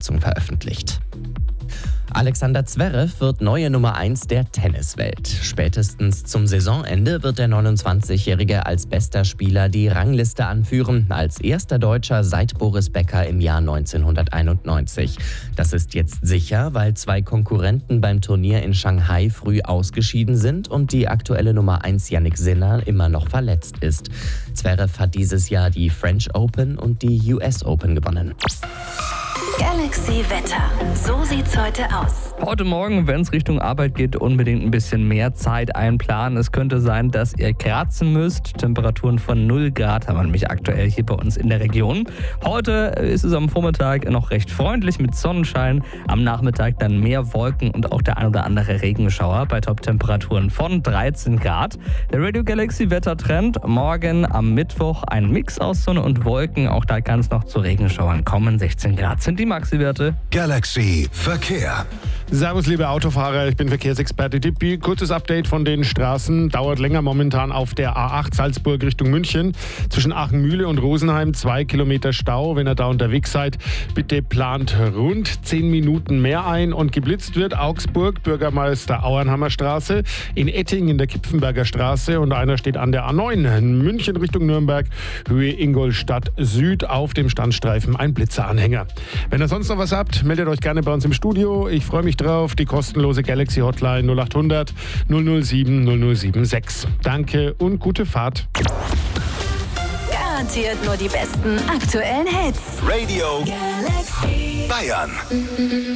Kurzfassung veröffentlicht. Alexander Zverev wird neue Nummer 1 der Tenniswelt. Spätestens zum Saisonende wird der 29-Jährige als bester Spieler die Rangliste anführen, als erster Deutscher seit Boris Becker im Jahr 1991. Das ist jetzt sicher, weil 2 Konkurrenten beim Turnier in Shanghai früh ausgeschieden sind und die aktuelle Nummer 1 Jannik Sinner immer noch verletzt ist. Zverev hat dieses Jahr die French Open und die US Open gewonnen. Galaxy Wetter. So sieht's heute aus. Heute Morgen, wenn es Richtung Arbeit geht, unbedingt ein bisschen mehr Zeit einplanen. Es könnte sein, dass ihr kratzen müsst. Temperaturen von 0 Grad haben wir nämlich aktuell hier bei uns in der Region. Heute ist es am Vormittag noch recht freundlich mit Sonnenschein. Am Nachmittag dann mehr Wolken und auch der ein oder andere Regenschauer bei Top-Temperaturen von 13 Grad. Der Radio Galaxy Wettertrend. Morgen am Mittwoch ein Mix aus Sonne und Wolken. Auch da kann es noch zu Regenschauern kommen. 16 Grad sind die Maxi-Werte. Galaxy Verkehr. Servus, liebe Autofahrer, ich bin Verkehrsexperte Dippi. Kurzes Update von den Straßen. Dauert länger momentan auf der A8 Salzburg Richtung München. Zwischen Aachen-Mühle und Rosenheim 2 Kilometer Stau. Wenn ihr da unterwegs seid, bitte plant rund 10 Minuten mehr ein. Und geblitzt wird Augsburg, Bürgermeister Auernhammer Straße, in Ettingen in der Kipfenberger Straße und einer steht an der A9 in München Richtung Nürnberg, Höhe Ingolstadt Süd auf dem Standstreifen ein Blitzeranhänger. Wenn ihr sonst noch was habt, meldet euch gerne bei uns im Studio. Ich freue mich drauf. Die kostenlose Galaxy Hotline 0800 007 0076. Danke und gute Fahrt. Garantiert nur die besten aktuellen Hits. Radio Galaxy Bayern.